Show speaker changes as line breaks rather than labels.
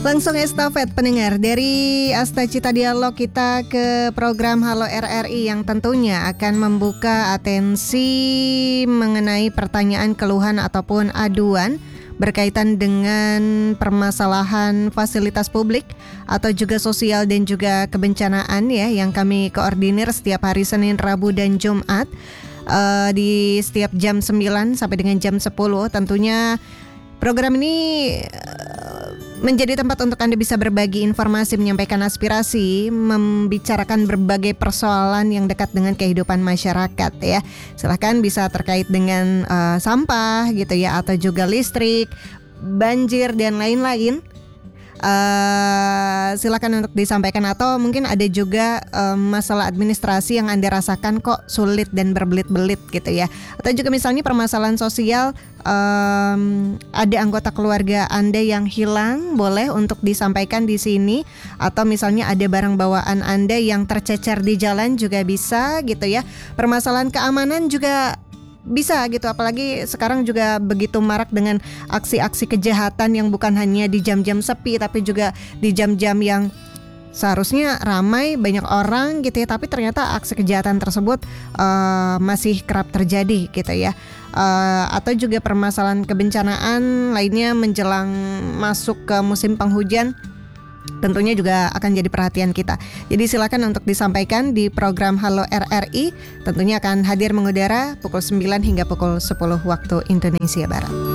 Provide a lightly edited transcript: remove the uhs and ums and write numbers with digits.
Langsung estafet pendengar dari Asta Cita Dialog kita ke program Halo RRI yang tentunya akan membuka atensi mengenai pertanyaan, keluhan ataupun aduan berkaitan dengan permasalahan fasilitas publik atau juga sosial dan juga kebencanaan ya, yang kami koordinir setiap hari Senin, Rabu dan Jumat di setiap jam 9 sampai dengan jam 10. Tentunya program ini menjadi tempat untuk Anda bisa berbagi informasi, menyampaikan aspirasi, membicarakan berbagai persoalan yang dekat dengan kehidupan masyarakat ya. Silahkan bisa terkait dengan sampah gitu ya, atau juga listrik, banjir dan lain-lain. Silakan untuk disampaikan, atau mungkin ada juga masalah administrasi yang Anda rasakan kok sulit dan berbelit-belit gitu ya, atau juga misalnya permasalahan sosial, ada anggota keluarga Anda yang hilang, boleh untuk disampaikan di sini, atau misalnya ada barang bawaan Anda yang tercecer di jalan juga bisa gitu ya. Permasalahan keamanan juga bisa gitu, apalagi sekarang juga begitu marak dengan aksi-aksi kejahatan yang bukan hanya di jam-jam sepi tapi juga di jam-jam yang seharusnya ramai banyak orang gitu ya, tapi ternyata aksi kejahatan tersebut masih kerap terjadi gitu ya. Atau juga permasalahan kebencanaan lainnya menjelang masuk ke musim penghujan tentunya juga akan jadi perhatian kita. Jadi silakan untuk disampaikan di program Halo RRI. Tentunya akan hadir mengudara pukul 9 hingga pukul 10 waktu Indonesia Barat.